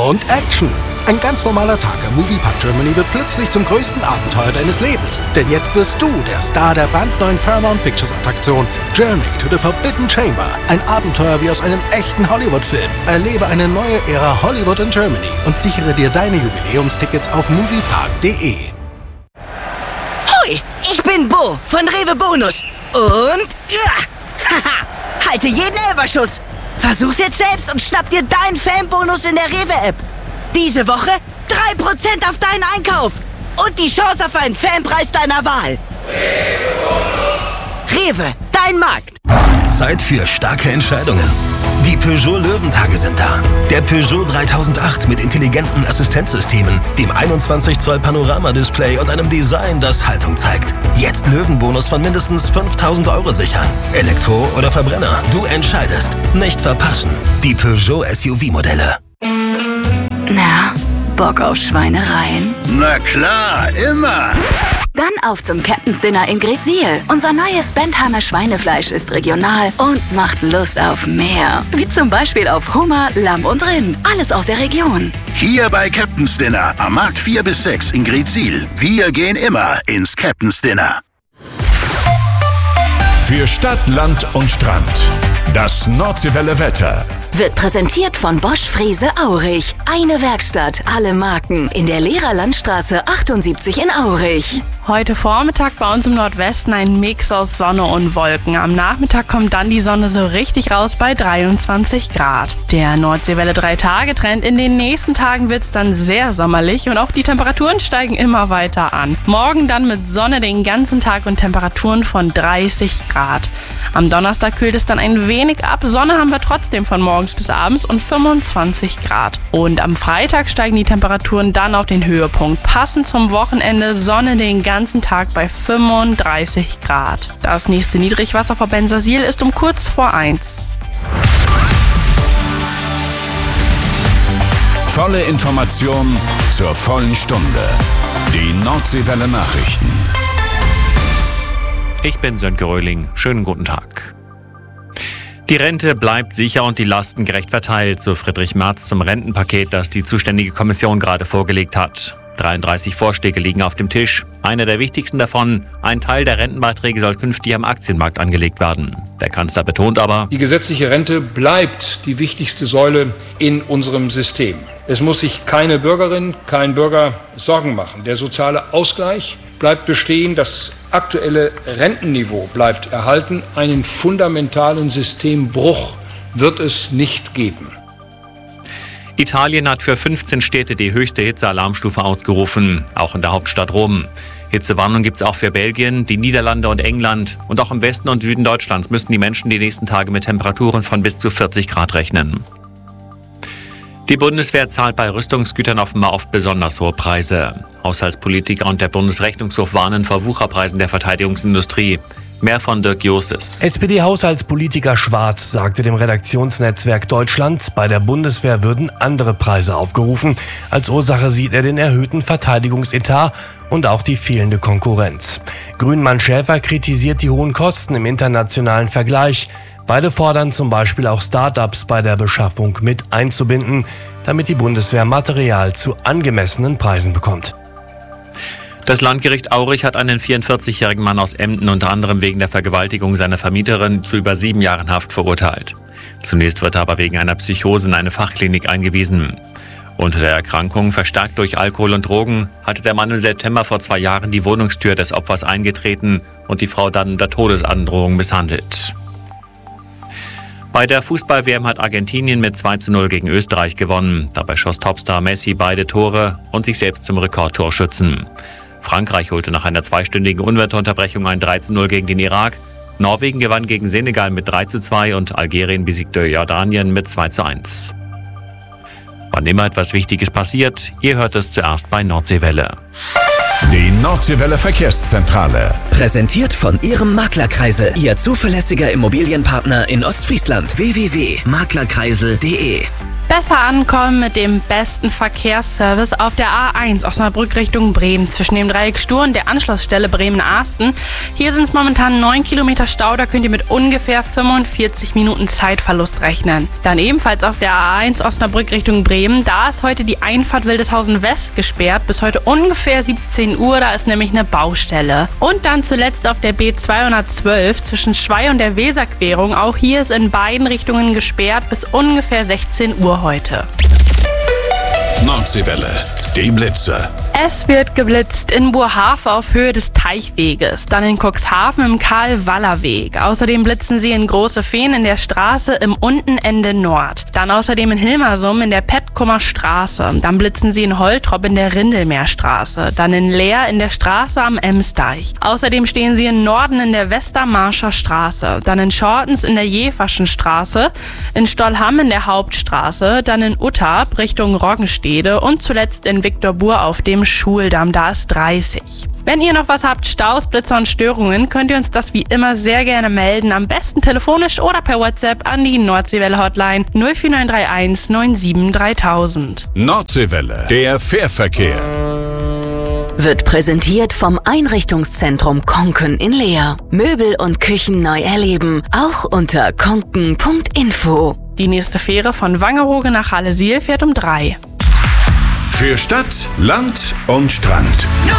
und Action. Ein ganz normaler Tag im Moviepark Germany wird plötzlich zum größten Abenteuer deines Lebens. Denn jetzt wirst du der Star der brandneuen Paramount Pictures Attraktion Journey to the Forbidden Chamber. Ein Abenteuer wie aus einem echten Hollywood-Film. Erlebe eine neue Ära Hollywood in Germany und sichere dir deine Jubiläumstickets auf moviepark.de. Hoi, ich bin Bo von Rewe Bonus. Und halte jeden Elferschuss. Versuch's jetzt selbst und schnapp dir deinen Fanbonus in der Rewe-App. Diese Woche 3% auf deinen Einkauf und die Chance auf einen Fanpreis deiner Wahl. Rewe, dein Markt. Zeit für starke Entscheidungen. Die Peugeot Löwentage sind da. Der Peugeot 3008 mit intelligenten Assistenzsystemen, dem 21 Zoll Panoramadisplay und einem Design, das Haltung zeigt. Jetzt Löwenbonus von mindestens 5.000 € sichern. Elektro oder Verbrenner, du entscheidest. Nicht verpassen. Die Peugeot SUV-Modelle. Na, Bock auf Schweinereien? Na klar, immer! Dann auf zum Captain's Dinner in Greetsiel. Unser neues Bentheimer Schweinefleisch ist regional und macht Lust auf mehr. Wie zum Beispiel auf Hummer, Lamm und Rind. Alles aus der Region. Hier bei Captain's Dinner am Markt 4 bis 6 in Greetsiel. Wir gehen immer ins Captain's Dinner. Für Stadt, Land und Strand. Das Nordseewelle Wetter. Wird präsentiert von Bosch Frese Aurich. Eine Werkstatt, alle Marken. In der Lehrerlandstraße 78 in Aurich. Heute Vormittag bei uns im Nordwesten ein Mix aus Sonne und Wolken. Am Nachmittag kommt dann die Sonne so richtig raus bei 23 Grad. Der Nordseewelle 3-Tage-Trend. In den nächsten Tagen wird es dann sehr sommerlich und auch die Temperaturen steigen immer weiter an. Morgen dann mit Sonne den ganzen Tag und Temperaturen von 30 Grad. Am Donnerstag kühlt es dann ein wenig ab. Sonne haben wir trotzdem von morgens bis abends und 25 Grad. Und am Freitag steigen die Temperaturen dann auf den Höhepunkt. Passend zum Wochenende Sonne den ganzen Tag bei 35 Grad. Das nächste Niedrigwasser vor Bensersiel ist um kurz vor 1. Volle Information zur vollen Stunde. Die Nordseewelle Nachrichten. Ich bin Sönke Röhling. Schönen guten Tag. Die Rente bleibt sicher und die Lasten gerecht verteilt, so Friedrich Merz zum Rentenpaket, das die zuständige Kommission gerade vorgelegt hat. 33 Vorschläge liegen auf dem Tisch. Einer der wichtigsten davon: ein Teil der Rentenbeiträge soll künftig am Aktienmarkt angelegt werden. Der Kanzler betont aber: Die gesetzliche Rente bleibt die wichtigste Säule in unserem System. Es muss sich keine Bürgerin, kein Bürger Sorgen machen. Der soziale Ausgleich bleibt bestehen, das aktuelle Rentenniveau bleibt erhalten. Einen fundamentalen Systembruch wird es nicht geben. Italien hat für 15 Städte die höchste Hitzealarmstufe ausgerufen, auch in der Hauptstadt Rom. Hitzewarnung gibt es auch für Belgien, die Niederlande und England. Und auch im Westen und Süden Deutschlands müssen die Menschen die nächsten Tage mit Temperaturen von bis zu 40 Grad rechnen. Die Bundeswehr zahlt bei Rüstungsgütern offenbar oft besonders hohe Preise. Haushaltspolitiker und der Bundesrechnungshof warnen vor Wucherpreisen der Verteidigungsindustrie. Mehr von Dirk Jostes. SPD-Haushaltspolitiker Schwarz sagte dem Redaktionsnetzwerk Deutschland, bei der Bundeswehr würden andere Preise aufgerufen. Als Ursache sieht er den erhöhten Verteidigungsetat und auch die fehlende Konkurrenz. Grünmann Schäfer kritisiert die hohen Kosten im internationalen Vergleich. Beide fordern zum Beispiel auch Start-ups bei der Beschaffung mit einzubinden, damit die Bundeswehr Material zu angemessenen Preisen bekommt. Das Landgericht Aurich hat einen 44-jährigen Mann aus Emden unter anderem wegen der Vergewaltigung seiner Vermieterin zu über 7 Jahren Haft verurteilt. Zunächst wird er aber wegen einer Psychose in eine Fachklinik eingewiesen. Unter der Erkrankung, verstärkt durch Alkohol und Drogen, hatte der Mann im September vor 2 Jahren die Wohnungstür des Opfers eingetreten und die Frau dann unter Todesandrohung misshandelt. Bei der Fußball-WM hat Argentinien mit 2:0 gegen Österreich gewonnen. Dabei schoss Topstar Messi beide Tore und sich selbst zum Rekordtorschützen. Frankreich holte nach einer 2-stündigen Unwetterunterbrechung ein 3:0 gegen den Irak. Norwegen gewann gegen Senegal mit 3:2 und Algerien besiegte Jordanien mit 2:1. Wann immer etwas Wichtiges passiert, ihr hört es zuerst bei Nordseewelle. Die Nordseewelle Verkehrszentrale. Präsentiert von Ihrem Maklerkreisel, Ihr zuverlässiger Immobilienpartner in Ostfriesland. www.maklerkreisel.de Besser ankommen mit dem besten Verkehrsservice auf der A1 Osnabrück Richtung Bremen zwischen dem Dreieck Stur und der Anschlussstelle Bremen-Ahsten. Hier sind es momentan 9 Kilometer Stau, da könnt ihr mit ungefähr 45 Minuten Zeitverlust rechnen. Dann ebenfalls auf der A1 Osnabrück Richtung Bremen, da ist heute die Einfahrt Wildeshausen West gesperrt bis heute ungefähr 17 Uhr, da ist nämlich eine Baustelle. Und dann zuletzt auf der B212 zwischen Schwei und der Weserquerung, auch hier ist in beiden Richtungen gesperrt bis ungefähr 16 Uhr heute. Nordseewelle, die Blitze. Es wird geblitzt in Burhafe auf Höhe des Teichweges, dann in Cuxhaven im Karl-Waller-Weg. Außerdem blitzen sie in Große Fehn in der Straße im Untenende Nord. Dann außerdem in Hilmersum in der Pettkummer Straße. Dann blitzen sie in Holtrop in der Rindelmeerstraße. Dann in Leer in der Straße am Emsdeich. Außerdem stehen sie in Norden in der Westermarscher Straße. Dann in Schortens in der Jeverschen Straße. In Stollham in der Hauptstraße. Dann in Uttarp Richtung Roggenstede und zuletzt in Viktorbur auf dem Schuldamm, da ist 30. Wenn ihr noch was habt, Staus, Blitzer und Störungen, könnt ihr uns das wie immer sehr gerne melden. Am besten telefonisch oder per WhatsApp an die Nordseewelle-Hotline 04931 97 3000. Nordseewelle, der Fährverkehr. Wird präsentiert vom Einrichtungszentrum Konken in Leer. Möbel und Küchen neu erleben, auch unter konken.info. Die nächste Fähre von Wangerooge nach Halle-Siel fährt um 3. Für Stadt, Land und Strand.